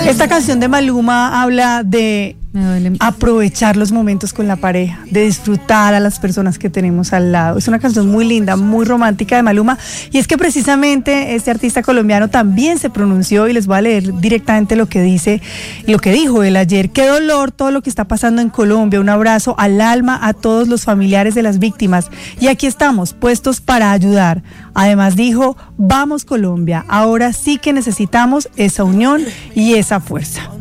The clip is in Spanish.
Esta canción de Maluma habla de aprovechar los momentos con la pareja, de disfrutar a las personas que tenemos al lado. Es una canción muy linda, muy romántica de Maluma, y es que precisamente este artista colombiano también se pronunció, y les voy a leer directamente lo que dijo él ayer. Qué dolor todo lo que está pasando en Colombia, un abrazo al alma a todos los familiares de las víctimas, y aquí estamos puestos para ayudar. Además dijo, vamos Colombia, ahora sí que necesitamos esa unión y esa fuerza.